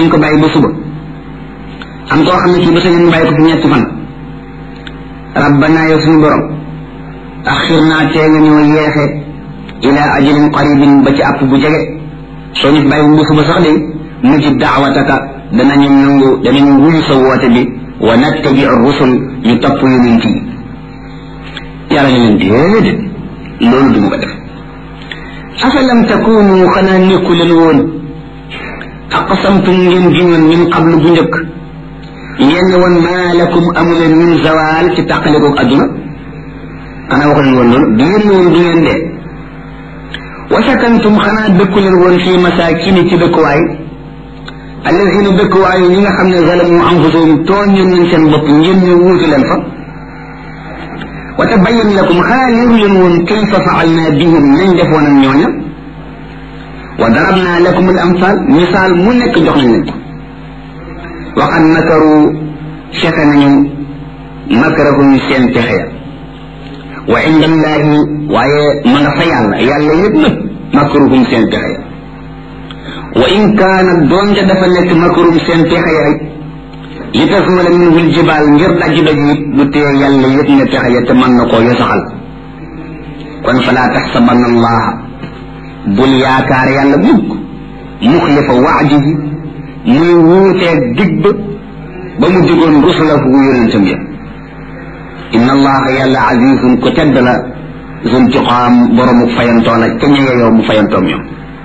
nañ ko bàyyi ba suba am koo xam ne kii ba sa ñu bàyyi ko fi ñetti fan rabbana yow suñu borom axirna tee nga ñoo yeexe ila ajalin qaribin ba ci àpp bu jege soo ñu bàyyi ba suba sax de mujib daawataka danañu wuyu sa woote bi wa nattabi rusul ñu topp yonent yi yàlla ne leen déedéet loolu du ma ko def afalam takunu xanaa nekku leen woon aqsamtum ngeen giñoon min qablu bu njëkk ngeen ne woon maa lakum amuleen min zawal ci tàqalikoog adduna xanaa waxu leen woon loolu du ngeen woon du ngeen dee wa sakantum xanaa dëkku leen woon fii masakini ci dëkkuwaay alladina dëkkuwaay ñi nga xam ne zalamu anfusahum tooñoon nañ seen bopp ngeen ñu wuutu leen fa wa tabayyan lakum xanaa leeru leen woon kayfa faalna bihim nañ defoon ak ñooña wa darabna lakum al amsal misaal mu nekk jox nañ leen ko wa qad makaru fexe nañu makarahum seen pexe wa inda allahi waaye ma nga fa yàlla yëpp nag makaruhum seen pexe wa in kaana doonte dafa nekk makarum seen pexe rek li tasula minhu aljibaal ngir dajji daj it du tee yàlla yëpp ne pexe ya te mën na koo yosaxal kon falaa taxsabanna allaha bul yaakaar yàlla mukk muxlifa waadihi muy wuuteeg digg ba mu digoon rusulahu yonentam ya inna allaha yàlla azizun ku tedd la zuntiqaam boromu fayantoo la ca ñeye yow mu fayantoom ñoom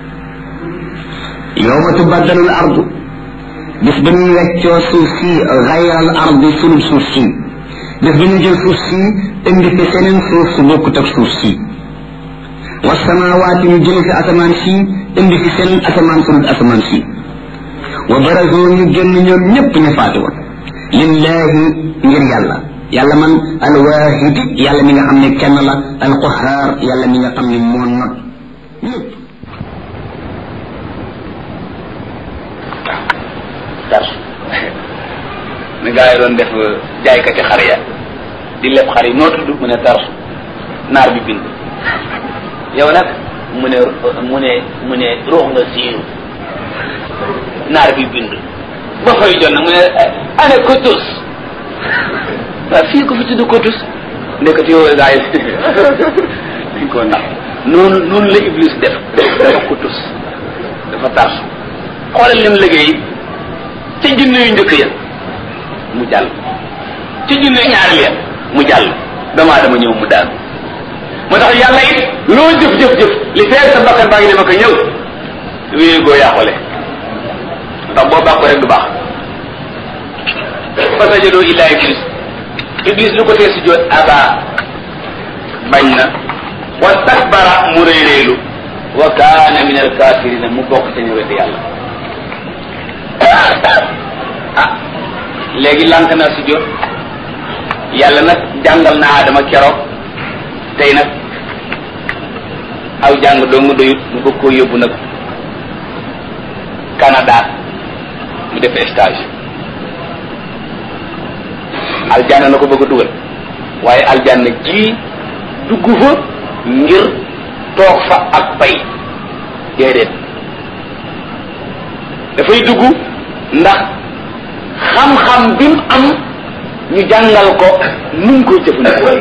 yawma tubaddalu al ardu bis ba ñuy weccoo suuf si gayra al ardi sunub suuf si bis ba ñu jël suuf si indi fi seneen suuf su bokkut ak suuf si wa samawaati ñu jële fi asamaan si indi fi seneen asamaan sunub asamaan si wa barazoo ñu génn ñoom ñépp ñu faati woon lillahi ngir yàlla man alwaahidi yàlla mi nga xam ne kenn la alqahaar yàlla mi nga xam ne moo not ñépp tarsu ni gaa yi doon def jaaykati xar ya di leb xar yi noo tudd mu ne tarsu naar bi bind yow nag mu ne ruux nga siiru naar bi bind ba fay jot nag mu ne ane kotus waaw fii ko fi tudd kotus ndekati yow gaa yi dañ koo nax noonu la iblis def dafa kotus dafa tarsu xoolal lim liggéey ci junne yu njëkk ya mu jàll ci junne ñaareel ya mu jàll dama ñëw mu daanu moo tax yàlla it loo jëf li feer sa bakkan baa ngi dem ak a ñëw wéy goo yàqule ndax boo bàkko rek du baax fasajadoo illa iblis lu ko tee sujjóot aba bañ na wastakbara mu réeréelu wa kaana min alkafirina mu bokk ca ñu weddi yàlla léegi lànk na sujjóot yàlla nag jàngal na Adama keroog tey nag aw jàng doo nga doyut mu bëgg koo yóbbu nag Canada mu def stage aljanna na ko bëgg a dugal waaye aljanna ji dugg fa ngir toog fa ak pay déedéet dafay dugg ndax xam-xam bi mu am ñu jàngal ko nu mu koy jëfandikoo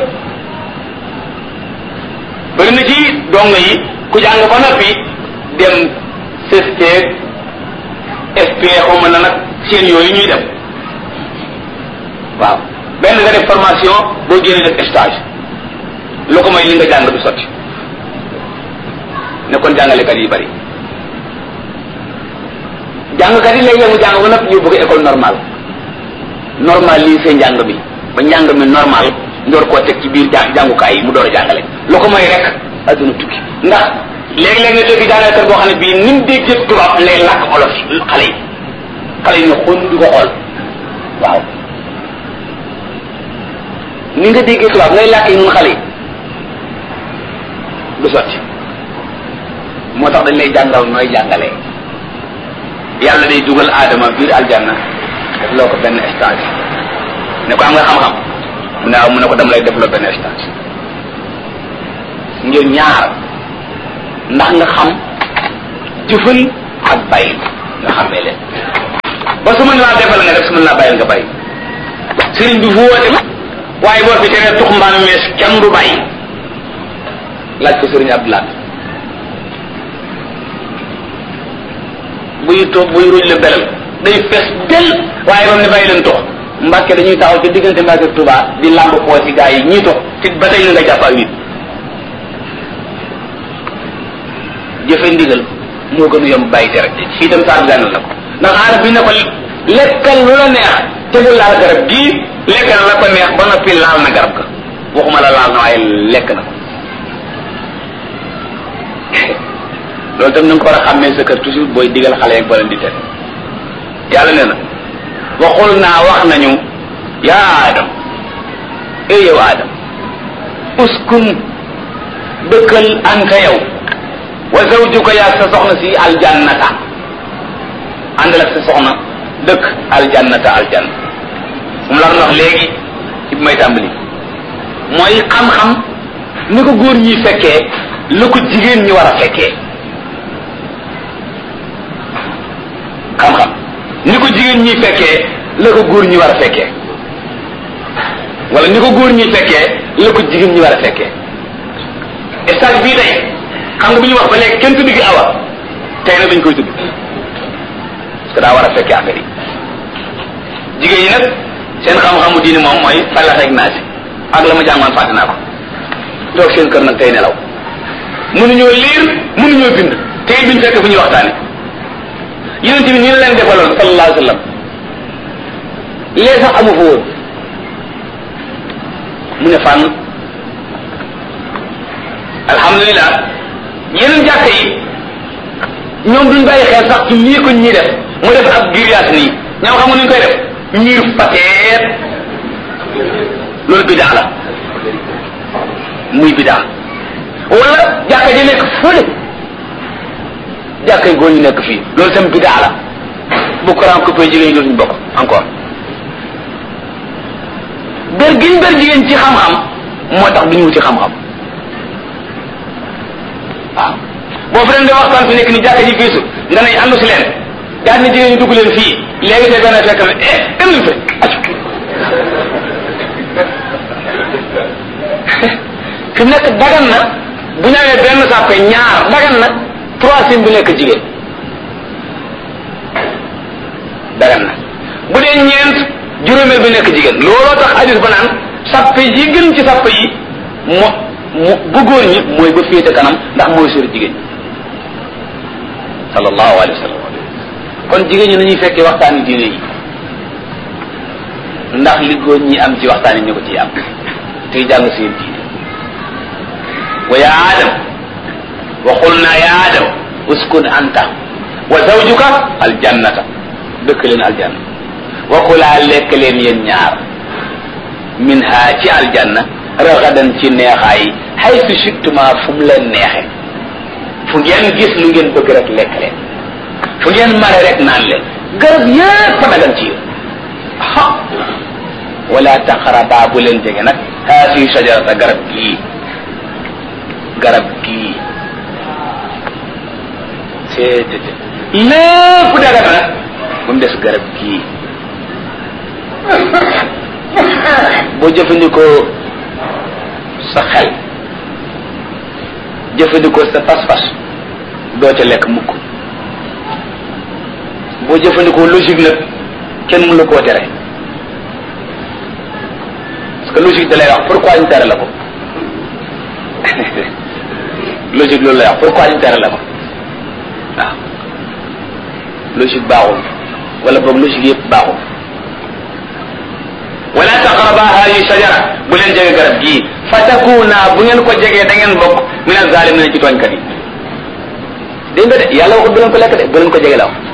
bëri na ci dong yi ku jàng ba noppi dem CST SP xawma na nag seen yooyu ñuy dem waaw benn nga def formation boo génnee def stage loo ko may li nga jàng du sotti ne kon jàngalekat yi bari jàngkat yi léeg-léeg mu jàng ba noppi ñu bëgg école normale lii seen njàng mi ba njàng mi normal ndoor koo teg ci biir jàngukaay yi mu door a jàngale loo ko may rek adduna tukki ndax léeg-léeg nga dégg jàngalekat boo xam ne bii ni mu déggee tubaab lay làkk olof xale yi ne xon di ko xool waaw ni nga déggee tubaab ngay làkk yi nun xale yi du sotti moo tax dañ lay jàngal nooy jàngalee yàlla day dugal aadama biir aljanna def loo ko benn stage ne ko am nga xam-xam mu ne mu ne ko dama lay def loo benn stage ngir ñaar ndax nga xam jëfal ak bàyyi nga xamee leen ba su mën laa defal nga def su mën laa bàyyil nga bàyyi sëriñ bi fu woote waaye boo fi teree tux mbaam mees kenn du bàyyi laaj ko sëriñ Abdoulaye buy ruj la belal day fees del waaye ba mu ne bàyyi leen tux Mbàkke dañuy taxaw ci diggante Mbàkke ak Tuubaa di lamb poo ci gaa yi ñii tux ci ba tey na nga jàpp ak nit jëfe ndigal moo gën a yomb bàyyi tere fii itam saar gànnal na ko ndax aarab bi ne ko lekkal lu la neex te bu laal garab gii lekkal la ko neex ba noppi laal na garab ga waxuma la laal na waaye lekk na ko loolu tam na nga ko war a xàmmee sa kër toujours booy digal xale yeeg boo leen di tere yàlla nee na waxul naa wax nañu yaa Adam ey yow Adam uskun dëkkal anta yow wa zawjuka yaa sa soxna si aljannata àndal ak sa soxna dëkk aljannata aljanna mu la wax léegi ci bi may tàmbali mooy xam-xam ni ko góor ñi fekkee la ko jigéen ñi war a fekkee xam-xam ni ko jigéen ñi fekkee la ko góor ñi war a fekkee wala ni ko góor ñi fekkee la ko jigéen ñi war a fekkee stage bii tey xam nga bu ñu wax ba léegi kenn tudd gi awa tey nag dañ koy tudd parce que daa war a fekkee affaire yi jigéen ñi nag seen xam-xamu diini moom mooy falax ak naasi ak la ma jàngoon fàtte naa ko toog seen kër nag tey nelaw mënuñoo liir mënuñoo bind tey duñ fekk fu ñuy waxtaane yonent bi nii la leen defaloon sallallahu alayhi wa sallam lee sax amu fa woon mu ne fànn alhamdulilah yeneen jàkk yi ñoom duñ bàyyi xel sax ci lii ko ñii def mu def ab grillage nii ñoom xam nga nuñ koy def ñiir pateet loolu bidaa la muy bidaa wala jàkka ji nekk fële jàkkay góor ñu nekk fii loolu tam bidaa la bu Coran coupé jigéen ñi dootuñu bokk encore ber giñ ber jigéen ci xam-xam moo tax duñu wuti xam-xam waaw boo fi leen di waxtaan fi nekk ni jàkka ji fiisu nga ne àndu si leen daal ni jigéen ñi dugg leen fii léegi te benn fekk na emil fe fi mu nekk dagan na bu ñawee benn sàppe ñaar dagan na troisième bi nekk jigéen dagan na bu dee ñeent juróomeel bi nekk jigéen looloo tax hadis ba naan sàppe yi gën ci sàppe yi bu góor ñi mooy ba féete kanam ndax mooy sori jigéen sallallahu alayhi wa sallam kon jigéen ñi nañuy fekkee waxtaani diine yi ndax li góor ñi am ci waxtaani ñu ko ciy am tey jàng seen diine wa ya adam wa qulna ya adam uskun anta wa zawjuka aljannata dëkk leen aljanna wa kulaa lekk leen yéen ñaar minha ci aljanna ragadan ci neexaay haythu shi'tuma fu mu leen neexe fu ngeen gis lu ngeen bëgg rek lekk leen fu ngeen mare rek naan leen garab yépp dagan ci yéen ha wala taqraba bu leen jege nag haasi shajarata garab gii seetete lépp dagan nag ba mu des garab gii boo jëfandikoo sa xel jëfandikoo sa pas-pas doo ca lekk mukk boo jëfandikoo logique nag kenn mënu la koo tere parce que logique da lay wax pourquoi ñu tere la ko logique loolu lay wax pourquoi ñu tere la ko waaw logique baaxul wala boog logique yëpp baaxul wala taqraba hadihi shajara bu leen jege garab gii fatakuna bu ngeen ko jegee da ngeen bokk min az-zalimin ci tooñkat yi dégg nga de yàlla waxut bu leen ko lekk de bu leen ko jege la wax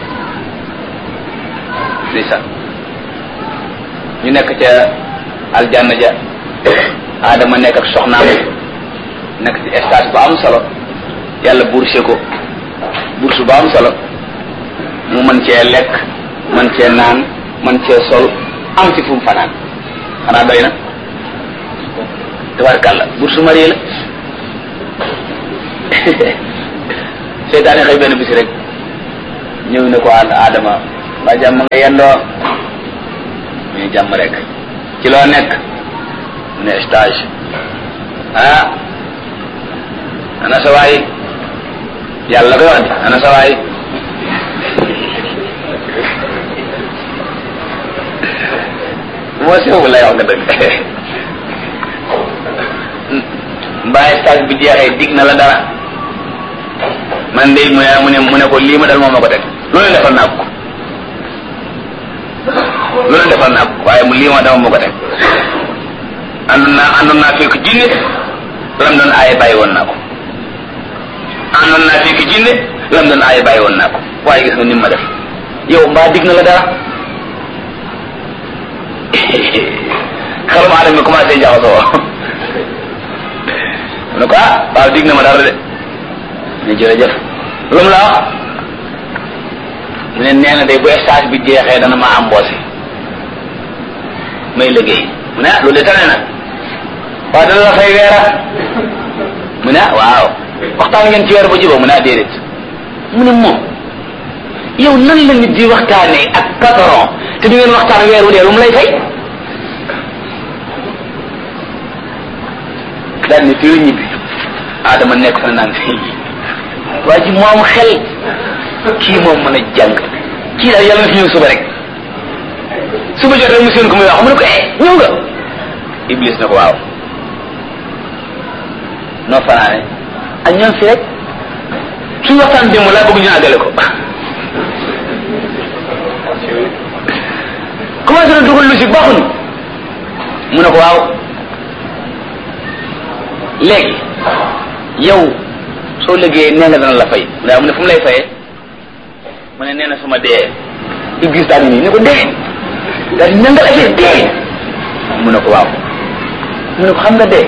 ndeysaan ñu nekk ca aljanna ja Adama nekk ak soxnaam nekk ci stage bu am solo yàlla bourse ko bourse bu am solo mu mën cee lekk mën cee naan mën cee sol am ci fu mu fanaan xanaa doy na tabarkàlla bourse marié la seytaane xëy benn bisi rek ñëw ne ko Adama ba jàmm nga yendoo muy jàmm rek ci loo nekk mu ne stage ana sa waay yàlla koy wax di ana sa waay moo siw lay wax nga dëgg mbaay stage bi jeexee dig na la dara man de mu ne ko lii ma dal moom ma ko teg loolu defal naa ko waaye mu lii ma dama ma ko teg àndoon naa fekk jinne lam doon aaye bàyyi woon naa ko àndoon naa fekk jinne lam doon aaye bàyyi woon naa ko waaye gis nga ni ma def yow mbaa dig na la dara xelum aadama commencé jaxasoo mu ne ko waaw dig na ma dara de ne jërëjëf lu mu la wax mu ne nee na day bu stage bi jeexee dana ma embauché may liggéey mu ne loolu de tane na waaw dana la fay weera mu ne waaw waxtaan ngeen ci weer ba jubóo mu ne déedéet mu ne moom yow nan la nit di waxtaanee ak patron te du ngeen waxtaan weer wu dee lu mu lay fay daal ni fii la ñibbi Adama nekk fa naan fii waa ji moom xel kii moom mën a jàng kii daal yàlla na fi ñëw suba rek suba jot rek mu seen ko muy wax mu ne ko ñëw nga Iblis na ko waaw noo fanaane ak ñoom fi rek suñu waxtaan démb laa bëgg ñu àggale ko commencé na dugal logique baaxuñu mu ne ko waaw léegi yow soo liggéeyee nee nga dana la fay mu ne fu mu lay fayee mu ne nee na suma dee Iblis daal di nii ne ko dee daal di nangal affaire dee mu ne ko waaw mu ne ko xam nga dee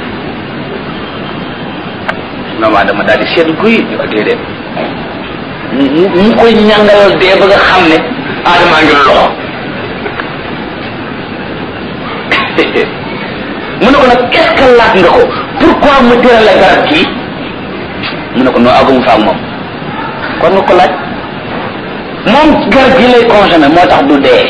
maman dama daal di seetlu guy ñu ko déedéet mu koy ñàngalal dee ba nga xam ne Adama ngi loxo mu ne ko nag est-ce que laaj nga ko pourquoi mu tëral la garab kii mu ne ko noo àggumu fa ak moom kon nga ko laaj moom garab gi lay consommé moo tax du dee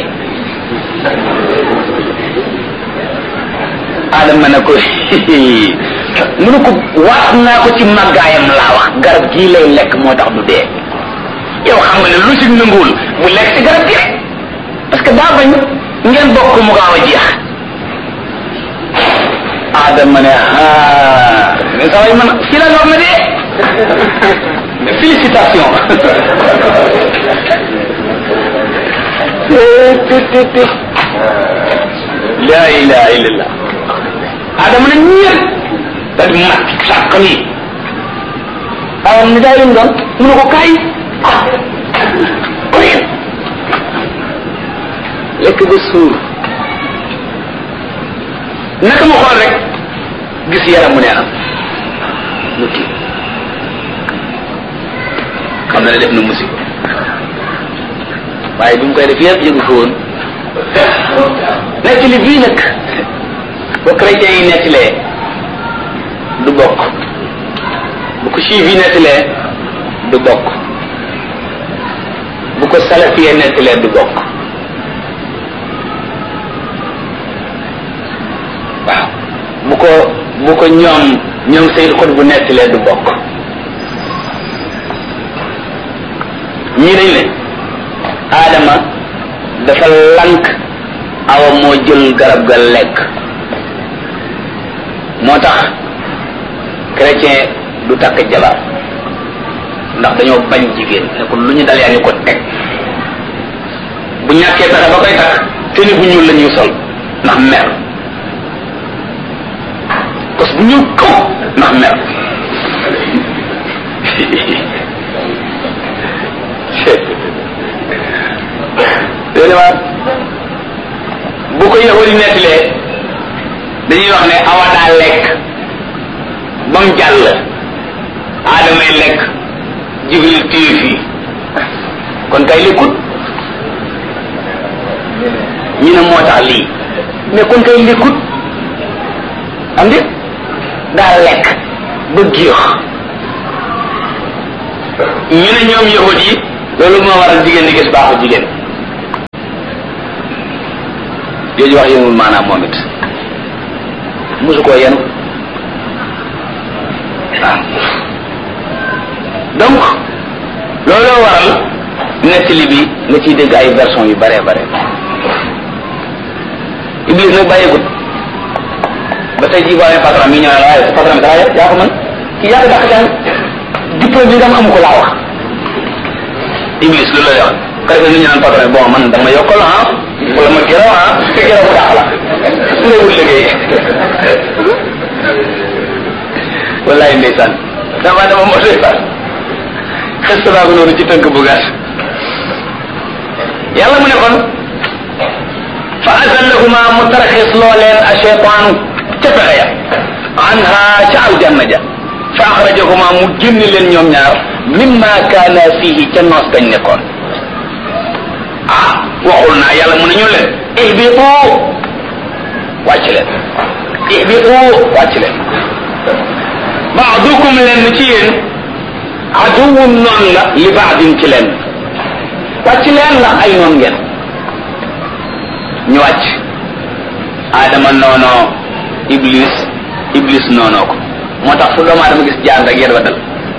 Adama ne ko mu ne ko waat naa ko ci màggaayam laa wax garab gii lay lekk moo tax du dee yow xam nga ne lu si nanguwul bu lekk ci garab gi rek parce que daa bañ ngeen bokk mu gaaw a jeex Adama ne mais saa yi man si la wax na dee félicitations la ilaha illallah Adama ne ñëpp daal di mat sàq nii awam ni daa yëm doon mu ne ko kaay lekk ba suur naka mu xool rek gis yaram mu neenam mu tiit xam na ne def na musiba waaye bi mu koy def yëpp yëgu fa woon nekk li bii nag ba chrétien yi nettilee du bokk bu ko juif yi nettilee du bokk bu ko salafiyee nettilee du bokk waaw bu ko ñoom Seydou Xut bu nettilee du bokk ñii dañ ne Adama dafa lank Awa moo jël garab ga lekk moo tax chrétien du takk jabar ndax dañoo bañ jigéen ne ko lu ñu dal yaa ngi ko teg bu ñàkkee pexe ba koy takk te ni bu ñuul la ñuy sol ndax mer parce que bu ñuul kaw ndax mer bu ko yahudi nettalee dañuy wax ne Awa daa lekk ba mu jàll Adamay lekk Jibril téye fii kon kay lekkut ñu ne moo tax lii mais kon kay lekkut am di daa lekk ba géex ñu ne ñoom yahudi yi loolu moo waral jigéen di gis baaxu jigéen jooju wax yéenul maanaam moom it mosu koo yenu waaw donc looloo waral nettali bi nga ciy dégg ay version yu bare bare Iblis nag bàyyeegut ba tey jii boo amee patron mi ñëw la waaye patron bi dara yaa ko mën kii yaa ko dàq jàng diplôme bi nga amu ko laa wax Iblis loolu lay wax kay ñu ñaan patron bon man dama yokkal wala ma gërëm te gërëm bu dàq la su lay wut liggéey wallaay ndeysaan dama moo doy far xës naa ko noonu ci tënk bu gàtt yàlla mu ne kon fa azallahuma mu tarxis loo leen a cheytaanu ca pexe ya anha ca aljanna ja fa axrajahuma mu génn leen ñoom ñaar mimma kaana fihi ca noos gañ nekkoon waxul naa yàlla mu ne ñu leen ihbitu wàcc leen ihbitu wàcc leen baadukum leen ci yéen aduwun noon la li baadin ci leen wàcc leen la ay noon ngeen ñu wàcc Adama noonoo Iblis noonoo ko moo tax fu doomu Adama gis jaan rek yéen wa dal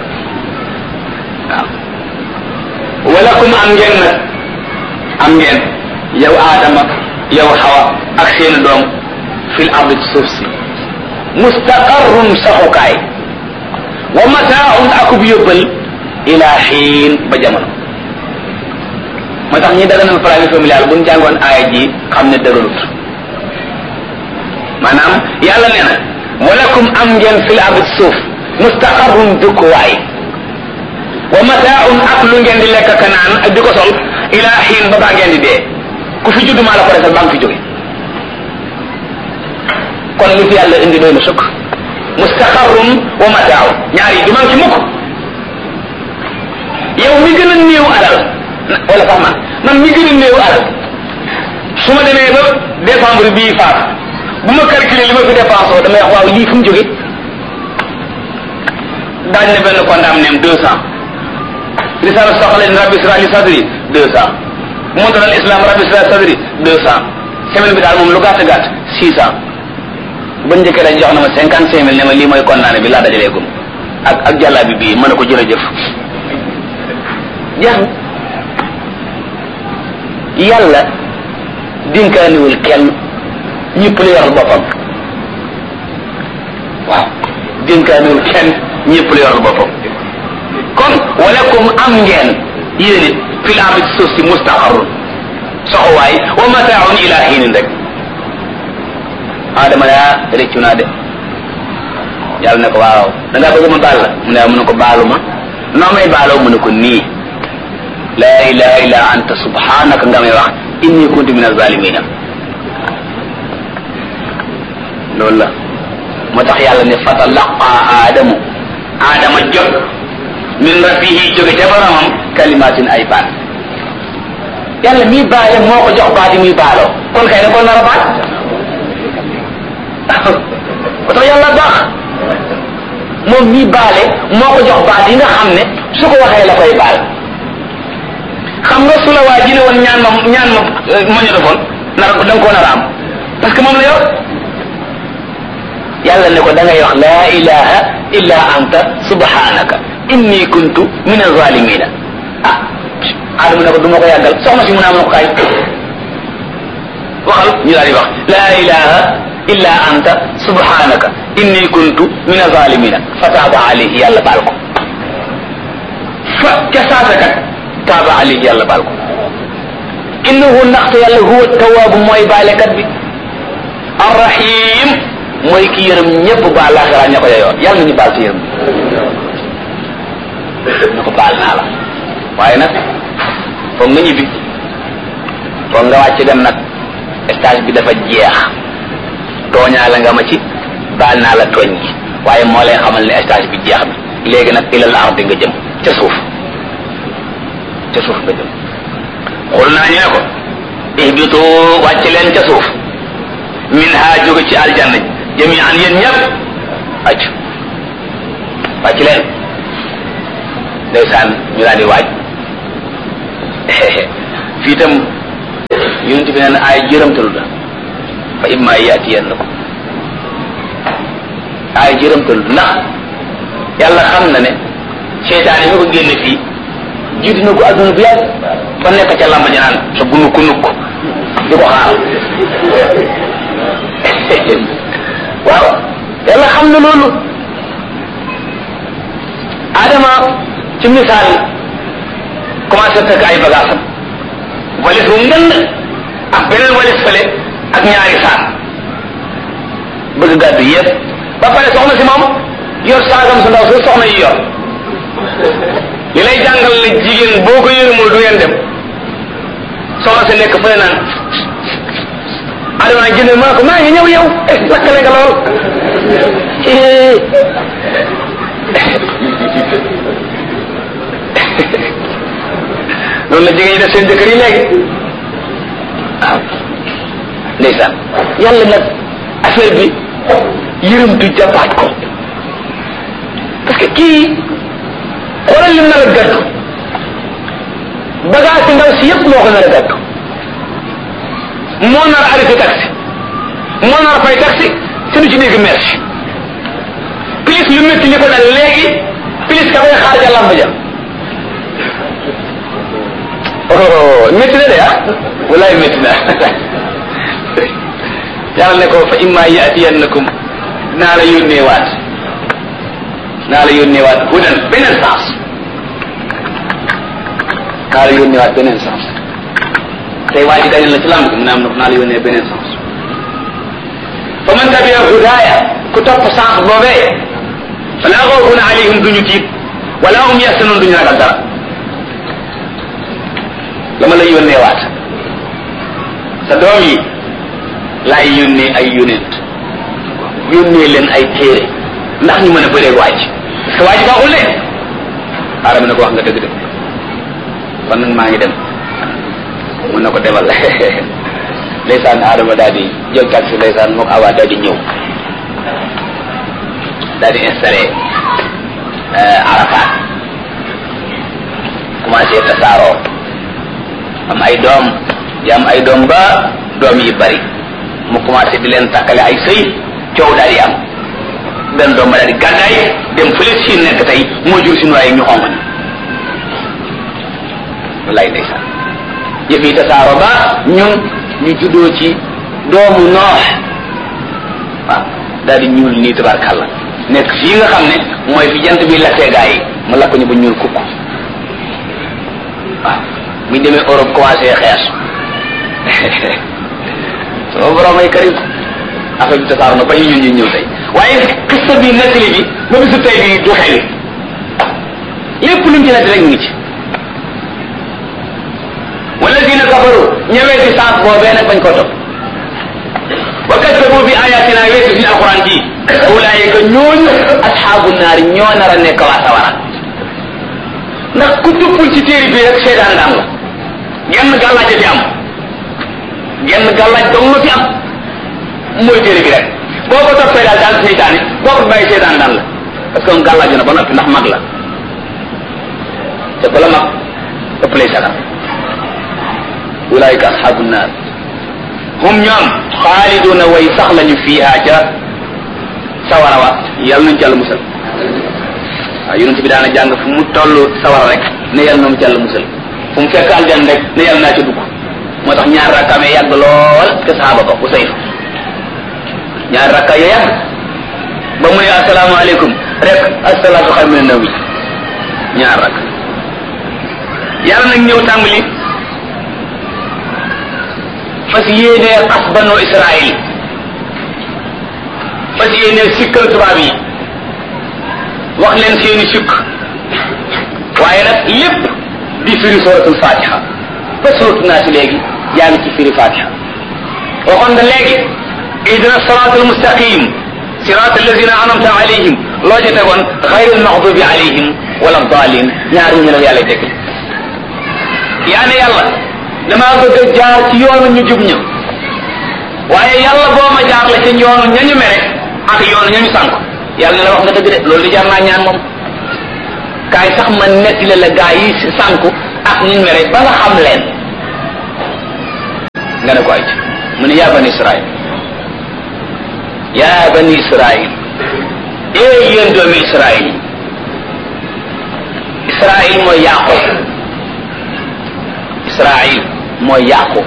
waaw walakum am ngeen nag am ngeen yow Adama yow Hawa ak seeni doom fil ardi ci suuf si mustaqarrun saxukaay wa mataaun akub yóbbal ila xiin ba jamono moo tax ñi daganal planning familial bu ñu jàngoon aaya ji xam ne dëgërut maanaam yàlla nee na walakum am ngeen fil ardi suuf mustaqarrun dëkkuwaay wa mataaun ak lu ngeen di lekk ka naan ak di ko sol ila xiin ba baa ngeen di dee ku fi judd maa la ko defal baa nga fi jóge kon li fi yàlla indi doy na sukk mustaqarrun wa mataaun ñaar yi du man ci mukk yow mi gën a néew alal wala sax man mi gën a néew alal su ma demee ba décembre bii faat bu ma calculer li ma fi dépensé damay wax waaw lii fu mu jóge daañ ne benn condamné am 200 risala soxla ni rabbi israh li sadri 200 montre al islam rabbi israh sadri 200 semaine bi daal moom lu gàtt gàtt 600 ba njëkkee dañ jox na ma 55 000 ne ma lii mooy condamné bi laa dajaleegum ak jàllaabi bii mën na ko jërëjëf jeex na yàlla dinkaaniwul kenn ñëpp la yoral boppam waaw dinkaaniwul kenn ñëpp la yoral boppam kon walakum am ngeen yéen it fil ardi suuf si mustaqarrun soxowaay wa mataaun ila hiinin rek Adama yaa réccu naa de yàlla ne ko waaw da ngaa bëgg ma baal la mu ne mu ne ko baalu ma noo may baaloo mu ne ko nii laa ilaha illa anta subhanaka nga may wax inni kuntu min az-zalimina loolu la moo tax yàlla ne fatalaqa Adama jot min rabbihi jóge ca boromam kalimatin ay baat yàlla mi baale moo ko jox baat yi muy baaloo kon kay ne kon nar a baat ba tax yàlla baax moom mi baale moo ko jox baat yi nga xam ne su ko waxee la koy baal xam nga su la waa ji ne woon ñaan ma magnétophone nar da nga koo nar a am parce que moom la yor yàlla ne ko da ngay wax laa ilaha illa anta subhanaka inni kuntu min az-zalimina Adama ne ko du ma ko yàggal soxna si mu naa mën ko kaay waxal ñu daal di wax laa ilaha illa anta subhanaka inni kuntu min az-zalimina fa taaba alayhi yàlla baal ko fa ca saasa kat taaba alayhi yàlla baal ko innahu ndaxte yàlla huwa tawaabu mooy baalekat bi arrahim mooy ki yërëm ñëpp baal laaxira ña ko yeyoo yàlla nañu baal ci yërëm na ko baal naa la waaye nag foog nga ñibbi foog nga wàcc dem nag stage bi dafa jeex tooñaa la nga ma ci baal naa la tooñ gi waaye moo lay xamal ne stage bi jeex na léegi nag ilal ardi nga jëm ca suuf nga jëm xul naa ñu ne ko ihbitu wàcc leen ca suuf min ha jóge ci aljanna jami'an yéen ñëpp wàcc leen ndeysaan ñu daal di waaj fii itam yonent bi nee na ay jërëmtalu la fa imma yatiyannakum ay jërëmtal ndax yàlla xam na ne seytaane mi ko génne fii jiitu na ko adduna bu yàgg ba nekk ca lamba ja naan sa gunuk nukk di ko xaar waaw yàlla xam na loolu. Adama ci misaal commencé fekk ay bagaasam walis bu ngënd ak beneen walis fële ak ñaari saak bëgg gàddu yëpp ba pare soxna si moom yor saagam su ndaw su soxna yi yor li lay jàngal ne jigéen boo ko yërëmul du ngeen dem soxna si nekk fële naan Adama nag jënd maa ko maa ngi ñëw yow lakkale nga lool loolu la jigéen ñi def seen jëkkër yi léegi waaw ndeysaan yàlla nag affaire bi yërëmtu jàppaat ko parce que kii xoolal lim nar a gàddu bagage si ndaw si yëpp moo ko nar a gàddu moo nar a arrêté taxi moo nar a fay taxi suñu ci dégg merci plus lu métti li ko dal léegi plus ka koy xaar ja lamb ja oh métti na de ah walaay métti na yàlla ne ko fa imma yatiyannakum naa la yónnee waat hudan beneen sens tey waa ji dañu la ci lamb gi mu ne am na naa la yónnee beneen sens fa man tabi'a hudaaya ku topp sens boobee fala xawfun alayhim duñu tiit wala hum yaxzanun duñu ragal dara dama lay yónnee waat sa doom yi laay yónnee ay yonent yónnee leen ay téere ndax ñu mën a bëreeg waaj parce que waaj baaxul ne Adama ne ko wax nga dëgg dëgg kon nag maa ngi dem mun na ko demal ndeysaan Adama daal di jël taxi ndeysaan mook Awa daal di ñëw daal di installé Arafat commencé tasaaroo am ay doom di am ay doom ba doom yi bari mu commencé di leen takkale ay sëy coow daal di am benn doom ba daal di gàddaay dem fële si nekk tey moo jur suñu waaye ñu xonq ni wallaay ndeysaan yëf yi tasaaroo ba ñun ñu juddoo ci doomu Noox waaw daal di ñuul nii tabarkàlla nekk fii nga xam ne mooy fi jant bi lakkee gaa yi mu lakk ñu ba ñuul kukk waaw buñ demee Europe commencé xees sama borom ay karim affaire bi tasaar na ba ñu ñëw tey waaye xista bi nettali bi ba bisu tey bi du xeli lépp luñ ci nettali rek ngi ci walladina kafaru ñëwee ci saas boobee nag bañ ko topp wa kaddabu bi ayatina weesu fi alquran ji ulaayika ñooñu asxaabu naari ñoo nar a nekk waa sawara ndax ku tuppul ci téere bi rek seetaan daan la genn gàllaaj fi am genn gàllaaj dong la fi am mooy téere bi rek boo ko toppee daal daal seytaane boo ko bàyyi seetaan daan la parce que gàllaaj na ba noppi ndax mag la te bala mag ëpp lay sagar ulaayika asxaabu naar hum ñoom xaaliduna way sax lañu fiiha ca sawara wa yàlla nañu jàll musal waaw yonent bi daana jàng fu mu toll sawara rek ne yàlla na mu jàll musal fu mu fekk aljan rek ne yàlla naa ca dugg moo tax ñaar rakkaamee yàgg lool ke saxaaba ba Usayf ñaar rakka ya yàgg ba mu ne asalaamaaleykum rek asalaatu xayru mina nawm ñaar rakk yàlla nag ñëw tàmbali fas yéenee xas banu Israël fas yéenee sikkal tubaab yi wax leen seeni sukk waaye nag lépp di firi suratul fatiha ba suratu naas léegi yaa ngi ci firi fatiha waxoon nga léegi ihdina siratal mustaqim siratal lazina anamta alayhim loo ci tegoon xayril maxdubi alayhim wala dalin ñaar ñu ne yàlla dégg yaa ne yàlla damaa bëgg a jaar ci yoonu ñu jub ña waaye yàlla boo ma jaar la ci yoonu ñañu mere ak yoonu ñañu sànk yàlla ne la wax nga dëgg de loolu di jar naa ñaan moom kaay sax ma netti la gaa yi sànku ak ñu mere ba nga xam leen nga ne ko ay mu ne yaa bani Israël yaa bani Israil yéen doomi Israil Israil mooy Yaqub Israil mooy Yaqub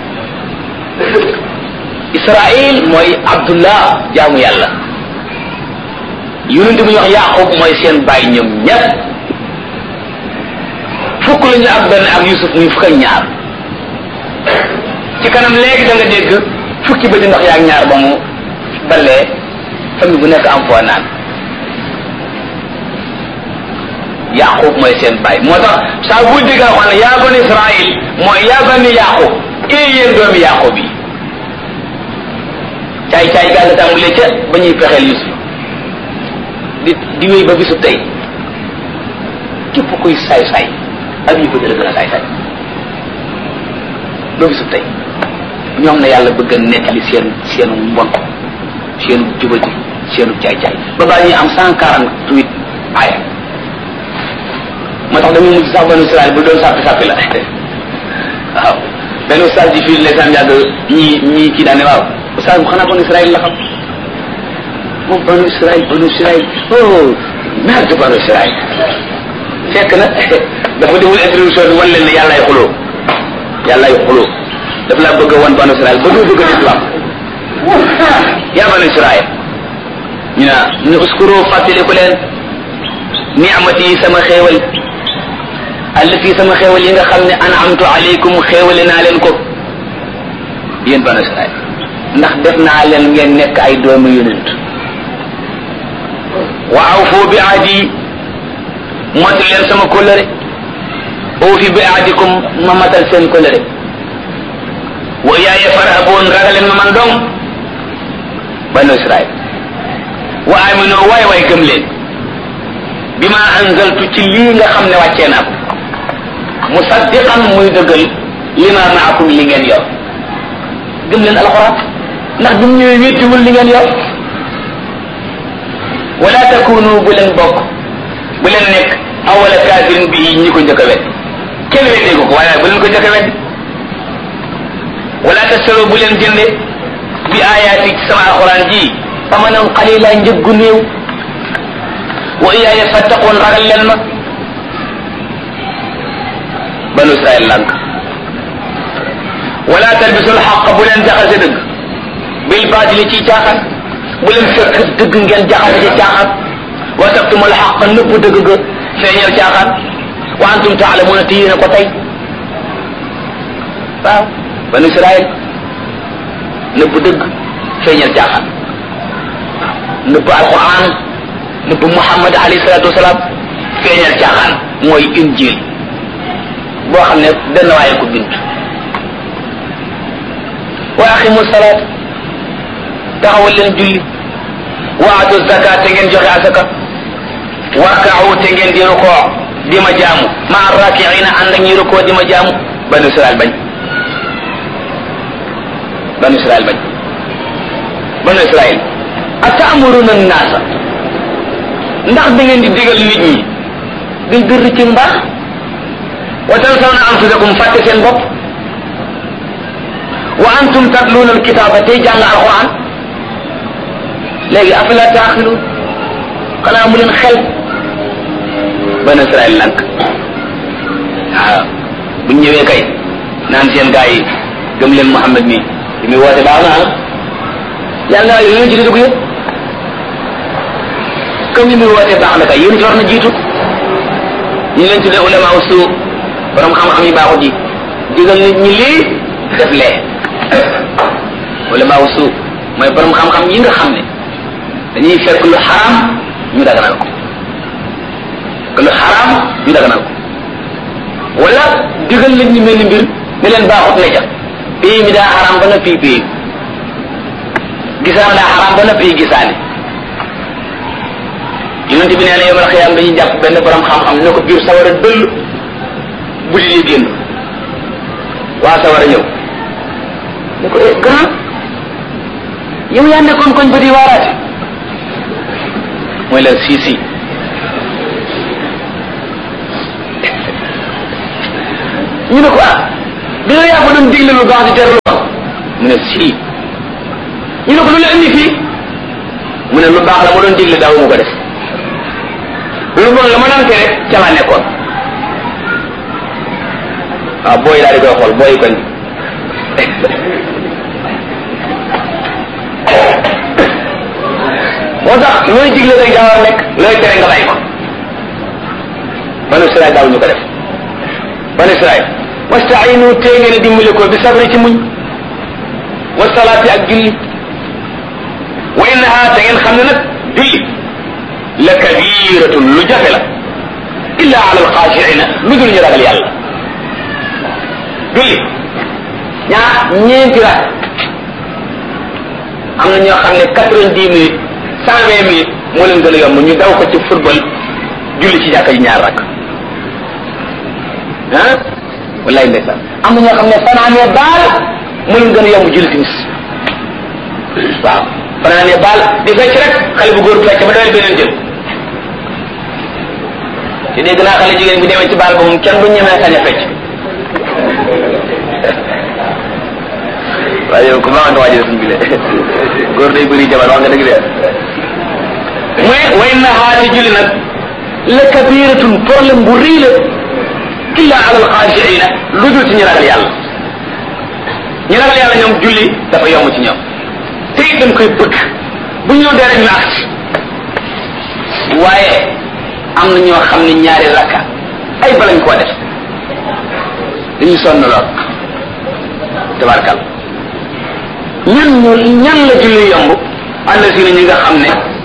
Israil mooy Abdullah jaamu yàlla yonent bu ñuy wax Yaqub mooy seen baay ñoom ñépp fukk lañu ak benn ak Yusuf muy fukk ak ñaar ci kanam léegi da nga dégg fukki bëti ndox yaa ak ñaar ba mu balee famille bu nekk am foo naan Yaqub mooy seen baay moo tax saa bu dégg wax ne yaa bani Israil mooy yaa bani Yaqub yéen doomi Yaqub yi caay caay gaa nga tàmbalee ca ba ñuy pexeel Yusuf di wéy ba bisu tey képp kuy saay-saay ak yi bëgg la gën a saay-saay ba bisu tey ñoom na yàlla bëgg a nettali seenu mbon seenu jubati seenu caay-caay ba baa ñuy am 148 aaya moo tax dañuy mujj sax banu Israël bu doon sàppi la waaw benn ustaas ji fii lesan yàgg ñii kii daane waaw ustaas bu xanaa banu Israël la xam moom banu Israël oh merde banu Israël fekk na dafa deful introduction bi wan leen ne yàllaay xuloo dafa laa bëgg a wan banu Israël ba doo bëgg a islam yaa banu Israël ñu ne uskuru fàttaliku leen ni'mati sama xéewal allati sama xéewal yi nga xam ne an'amtu alaykum xéewale naa leen ko yéen banu Israël ndax def naa leen ngeen nekk ay doomu yonent wa awfu bi ahdi motu leen sama kóllëre awfi bi ahdikum ma matal seen kóllëre wa iyaaya farhabuun ragaleen ma man dong banu Israël wa aminu waay gëm leen bima anzaltu ci lii nga xam ne wàccee naa ko musaddiqan muy dëggal lima maakum li ngeen yor gëm leen alxuraan ndax bi mu ñëwee wéttiwul li ngeen yor wala takunu bu leen bokk bu leen nekk awala kaafirin bi ñi ko njëkk a wet kenn weddee ko waaye bu leen ko njëkk a wet wala tasaro bu leen jënde bi ayaati ci sama alxuraan ji famanan qalila njëggu néew wa iyaaya fattaqoon ragal leen ma banu Israël lànk wala talbisul xaq bu leen jaxase dëgg bil baatili ci caaxaan bu leen fekk dëgg ngeen jaxase ci caaxaan wa taktumul xaq nëbb dëgg ga feeñal caaxaan wa antum taalamuuna te yéen a ko tey waaw banu Israël nëbb dëgg feeñal caaxaan nëbb alquran nëbb Muhammad alayhi salaatu wasalaam feeñal caaxaan mooy injil boo xam ne benn waaye ko bind wa aqimu salaat taxawal leen julli wa atu zakat te ngeen joxe asaka warka'u te ngeen di rukoo di ma jaamu ma rakiina ànd ak ñi rukoo di ma jaamu banu Israël bañ banu Israël atamuruna naasa ndax da ngeen di digal nit ñi bil birri ci mbaax wa tansawna anfusakum fàtte seen bopp wa antum tatluuna alkitaaba tey jàng alquran léegi afala taaxiluun xanaa mu leen xel banu Israël lank waaw buñ ñëwee kay naan seen gaa yi gëm leen Muhammad mi li muy woote baax na yàlla naa yéen ci dugg yëpp comme li muy wootee baax na kay yéen ci war na jiitu ñu leen tuddee ulama usu borom xam-xam yi baaxut yi digal nit ñi lii def lee ulama usu mooy borom xam-xam yi nga xam ne dañuy fekk lu xaraam ñu daganal ko lu xaraam ñu daganal ko wala digal nit ñi mel ni mbir ne leen baaxut ne ca pays mi daa xaraam ba na fii pays gisaan daa xaraam ba na fii gisaane yonent bi nee na yomal xiyaam dañuy jàpp benn borom xam-xam ne ko biir sawara dëll bu di génn waa sawara ñëw ne ko grand yow yaa nekkoon koñ ba di waaraate mooy leen si ñu ne ko bi nga yaa ko doon digle lu baax di tere lu baax mu ne si ñu ne ko lu la indi fii mu ne lu baax la ma doon digle daaw mu ko def lu bon la ma doon tere ca laa nekkoon waaw booy daal di koy xool booy kon moo tax looy digle rek daa war a nekk looy tere nga bàyyi ko banu Israël daaw ñu ko def banu Israël wastainu tey ngeen a dimbale ko bi sabri ci muñ wa salaati ak julli wa innaha te ngeen xam ne nag julli la kabiratun lu jafe la illa ala alxaashiina lu dul ñu ragal yàlla julli ñeenti rak am na ñoo xam ne 90 minutes 120 minutes moo leen gën a yomb ñu daw ko ci football julli ci jàkka ji ñaar rak ah wallaay ndeysaan am na ñoo xam ne fanaanee baal moo leen gën a yomb julli timis waaw fanaanee baal di fecc rek xale bu góor bu fecc ba dawee beneen jël te dégg naa xale jigéen bu demee ci baal ba moom kenn du ñemee sañ a fecc waaye yow ku ma nga waajal suñ bi le góor day bëri jabar wax nga dëgg de mu ne way na xaati julli nag la kabiratun problème bu rëy la illa ala alxaashiina lu dul ci ñu ragal yàlla ñu ragal yàlla ñoom julli dafa yomb ci ñoom te it dañ koy bëgg bu ñu dee rek ñu agsi waaye am na ñoo xam ne ñaari rakka ay balañ koo def dañu sonn lool tabarkal ñan la julli yomb àll si na ñi nga xam ne